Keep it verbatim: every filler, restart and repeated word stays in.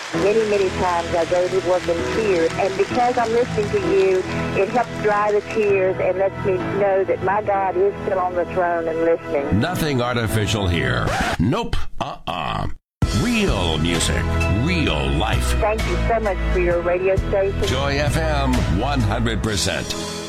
Many, many times I go to work in tears, and because I'm listening to you, it helps dry the tears and lets me know that my God is still on the throne and listening. Nothing artificial here. Nope. Uh-uh. Real music. Real life. Thank you so much for your radio station. Joy F M, one hundred percent.